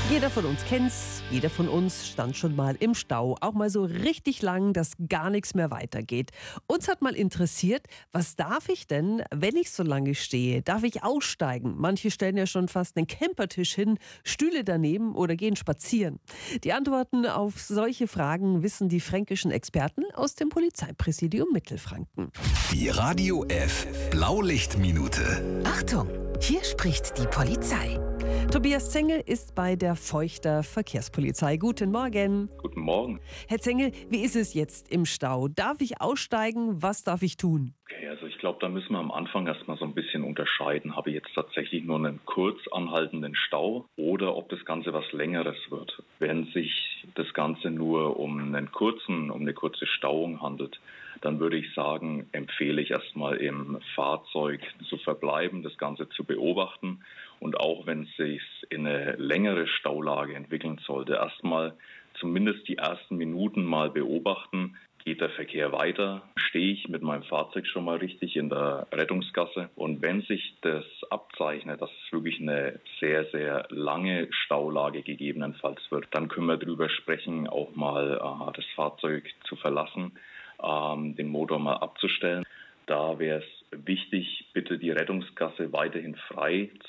Jeder von uns kennt's, jeder von uns stand schon mal im Stau, auch mal so richtig lang, dass gar nichts mehr weitergeht. Uns hat mal interessiert, was darf ich denn, wenn ich so lange stehe? Darf ich aussteigen? Manche stellen ja schon fast einen Campertisch hin, Stühle daneben oder gehen spazieren. Die Antworten auf solche Fragen wissen die fränkischen Experten aus dem Polizeipräsidium Mittelfranken. Die Radio F Blaulichtminute. Achtung, hier spricht die Polizei. Tobias Zengel ist bei der Feuchter Verkehrspolizei. Guten Morgen. Guten Morgen. Herr Zengel, wie ist es jetzt im Stau? Darf ich aussteigen? Was darf ich tun? Okay, also ich glaube, da müssen wir am Anfang erstmal so ein bisschen unterscheiden. Habe ich jetzt tatsächlich nur einen kurz anhaltenden Stau oder ob das Ganze was Längeres wird? Wenn sich das Ganze nur um eine kurze Stauung handelt, dann würde ich sagen, empfehle ich erstmal im Fahrzeug zu verbleiben, das Ganze zu beobachten und auch wenn es sich in eine längere Staulage entwickeln sollte, erstmal zumindest die ersten Minuten mal beobachten. Geht der Verkehr weiter? Stehe ich mit meinem Fahrzeug schon mal richtig in der Rettungsgasse? Und wenn sich das abzeichnet, dass es wirklich eine sehr, sehr lange Staulage gegebenenfalls wird, dann können wir darüber sprechen, auch mal das Fahrzeug zu verlassen, den Motor mal abzustellen. Da wäre es wichtig, bitte die Rettungsgasse weiterhin frei